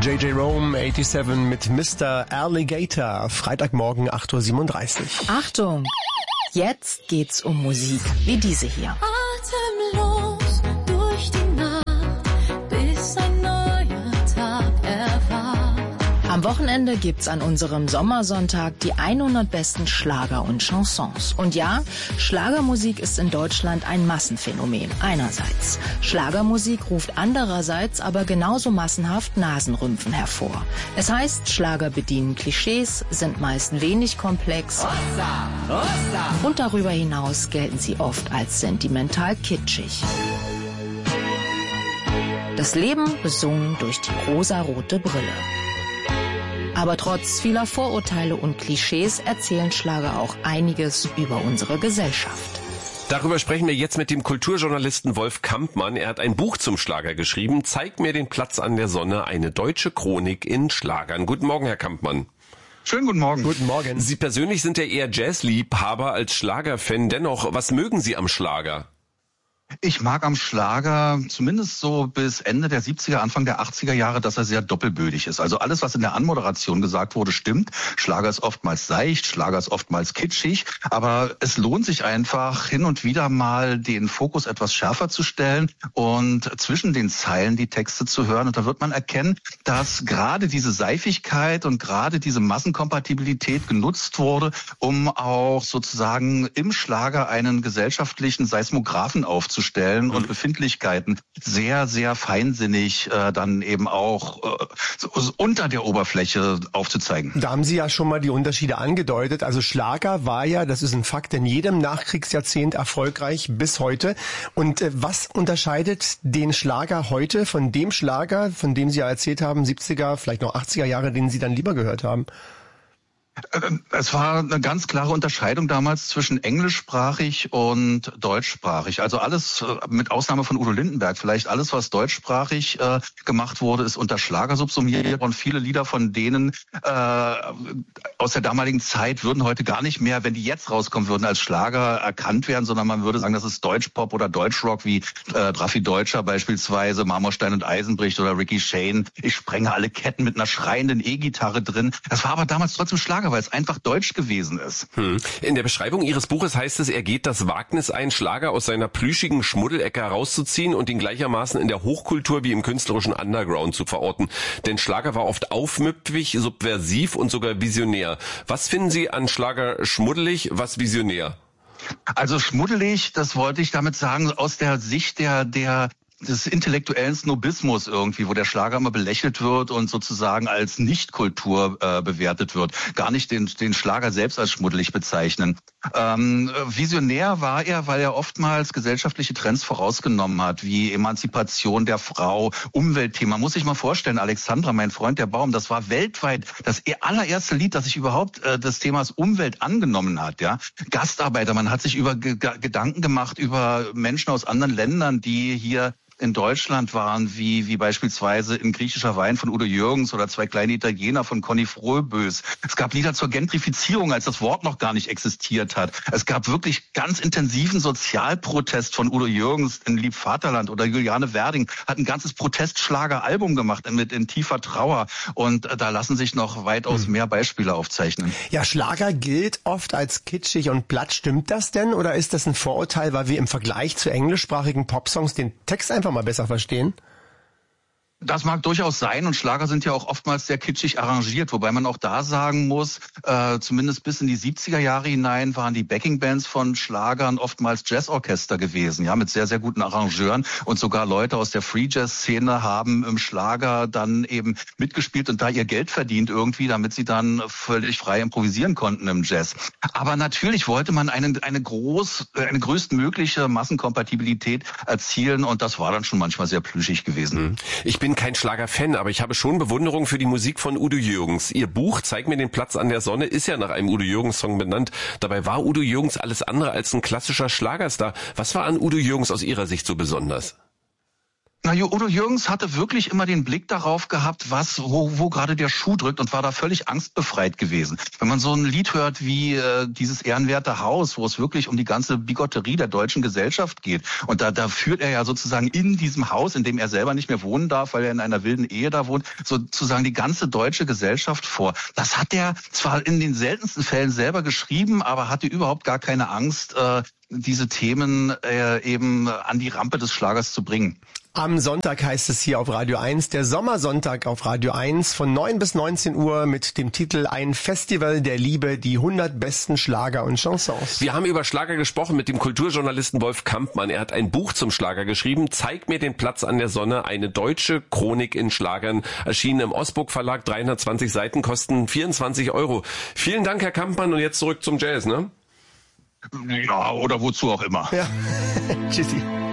JJ Rome 87 mit Mr. Alligator. Freitagmorgen 8:37 Uhr. Achtung! Jetzt geht's um Musik, wie diese hier. Atemlos durch die Nacht, bis ein neuer Tag erwacht. Am Wochenende gibt's an unserem Sommersonntag die 100 besten Schlager und Chansons. Und ja, Schlagermusik ist in Deutschland ein Massenphänomen einerseits. Schlagermusik ruft andererseits aber genauso massenhaft Nasenrümpfen hervor. Es heißt, Schlager bedienen Klischees, sind meist wenig komplex und darüber hinaus gelten sie oft als sentimental kitschig. Das Leben besungen durch die rosarote Brille. Aber trotz vieler Vorurteile und Klischees erzählen Schlager auch einiges über unsere Gesellschaft. Darüber sprechen wir jetzt mit dem Kulturjournalisten Wolf Kampmann. Er hat ein Buch zum Schlager geschrieben. Zeig mir den Platz an der Sonne, eine deutsche Chronik in Schlagern. Guten Morgen, Herr Kampmann. Schönen guten Morgen. Guten Morgen. Sie persönlich sind ja eher Jazzliebhaber als Schlagerfan. Dennoch, was mögen Sie am Schlager? Ich mag am Schlager zumindest so bis Ende der 70er, Anfang der 80er Jahre, dass er sehr doppelbödig ist. Also alles, was in der Anmoderation gesagt wurde, stimmt. Schlager ist oftmals seicht, Schlager ist oftmals kitschig. Aber es lohnt sich einfach, hin und wieder mal den Fokus etwas schärfer zu stellen und zwischen den Zeilen die Texte zu hören. Und da wird man erkennen, dass gerade diese Seifigkeit und gerade diese Massenkompatibilität genutzt wurde, um auch sozusagen im Schlager einen gesellschaftlichen Seismographen aufzustellen und Befindlichkeiten sehr, sehr feinsinnig dann eben auch so unter der Oberfläche aufzuzeigen. Da haben Sie ja schon mal die Unterschiede angedeutet. Also Schlager war ja, das ist ein Fakt, in jedem Nachkriegsjahrzehnt erfolgreich bis heute. Und was unterscheidet den Schlager heute von dem Schlager, von dem Sie ja erzählt haben, 70er, vielleicht noch 80er Jahre, den Sie dann lieber gehört haben? Es war eine ganz klare Unterscheidung damals zwischen englischsprachig und deutschsprachig. Also alles, mit Ausnahme von Udo Lindenberg, vielleicht alles, was deutschsprachig gemacht wurde, ist unter Schlager subsumiert. Und viele Lieder von denen aus der damaligen Zeit würden heute gar nicht mehr, wenn die jetzt rauskommen würden, als Schlager erkannt werden, sondern man würde sagen, das ist Deutschpop oder Deutschrock, wie Raffi Deutscher beispielsweise, Marmorstein und Eisenbricht oder Ricky Shane. Ich sprenge alle Ketten mit einer schreienden E-Gitarre drin. Das war aber damals trotzdem Schlager, weil es einfach deutsch gewesen ist. In der Beschreibung Ihres Buches heißt es, er geht das Wagnis ein, Schlager aus seiner plüschigen Schmuddelecke herauszuziehen und ihn gleichermaßen in der Hochkultur wie im künstlerischen Underground zu verorten. Denn Schlager war oft aufmüpfig, subversiv und sogar visionär. Was finden Sie an Schlager schmuddelig, was visionär? Also schmuddelig, das wollte ich damit sagen, aus der Sicht des intellektuellen Snobismus irgendwie, wo der Schlager immer belächelt wird und sozusagen als Nichtkultur bewertet wird. Gar nicht den Schlager selbst als schmuddelig bezeichnen. Visionär war er, weil er oftmals gesellschaftliche Trends vorausgenommen hat, wie Emanzipation der Frau, Umweltthema. Muss ich mal vorstellen, Alexandra, mein Freund der Baum, das war weltweit das allererste Lied, das sich überhaupt des Themas Umwelt angenommen hat. Ja, Gastarbeiter, man hat sich Gedanken gemacht über Menschen aus anderen Ländern, die hier in Deutschland waren, wie beispielsweise in Griechischer Wein von Udo Jürgens oder Zwei kleine Italiener von Conny Frohbös. Es gab Lieder zur Gentrifizierung, als das Wort noch gar nicht existiert hat. Es gab wirklich ganz intensiven Sozialprotest von Udo Jürgens in Lieb Vaterland oder Juliane Werding hat ein ganzes Protestschlager-Album gemacht mit In tiefer Trauer. Und da lassen sich noch weitaus mehr Beispiele aufzeichnen. Ja, Schlager gilt oft als kitschig und platt. Stimmt das denn? Oder ist das ein Vorurteil, weil wir im Vergleich zu englischsprachigen Popsongs den Text einfach mal besser verstehen? Das mag durchaus sein und Schlager sind ja auch oftmals sehr kitschig arrangiert, wobei man auch da sagen muss, zumindest bis in die 70er Jahre hinein waren die Backingbands von Schlagern oftmals Jazzorchester gewesen, ja, mit sehr, sehr guten Arrangeuren und sogar Leute aus der Free-Jazz-Szene haben im Schlager dann eben mitgespielt und da ihr Geld verdient irgendwie, damit sie dann völlig frei improvisieren konnten im Jazz. Aber natürlich wollte man eine größtmögliche Massenkompatibilität erzielen und das war dann schon manchmal sehr plüschig gewesen. Ich bin kein Schlager-Fan, aber ich habe schon Bewunderung für die Musik von Udo Jürgens. Ihr Buch Zeig mir den Platz an der Sonne ist ja nach einem Udo Jürgens-Song benannt. Dabei war Udo Jürgens alles andere als ein klassischer Schlagerstar. Was war an Udo Jürgens aus Ihrer Sicht so besonders? Na, Udo Jürgens hatte wirklich immer den Blick darauf gehabt, wo gerade der Schuh drückt und war da völlig angstbefreit gewesen. Wenn man so ein Lied hört wie dieses ehrenwerte Haus, wo es wirklich um die ganze Bigotterie der deutschen Gesellschaft geht. Und da führt er ja sozusagen in diesem Haus, in dem er selber nicht mehr wohnen darf, weil er in einer wilden Ehe da wohnt, sozusagen die ganze deutsche Gesellschaft vor. Das hat er zwar in den seltensten Fällen selber geschrieben, aber hatte überhaupt gar keine Angst, diese Themen eben an die Rampe des Schlagers zu bringen. Am Sonntag heißt es hier auf Radio 1, der Sommersonntag auf Radio 1 von 9 bis 19 Uhr mit dem Titel Ein Festival der Liebe, die 100 besten Schlager und Chansons. Wir haben über Schlager gesprochen mit dem Kulturjournalisten Wolf Kampmann. Er hat ein Buch zum Schlager geschrieben, Zeig mir den Platz an der Sonne, eine deutsche Chronik in Schlagern, erschienen im Osburg Verlag, 320 Seiten, kosten 24 €. Vielen Dank, Herr Kampmann, und jetzt zurück zum Jazz, ne? Ja, oder wozu auch immer. Ja. Tschüssi.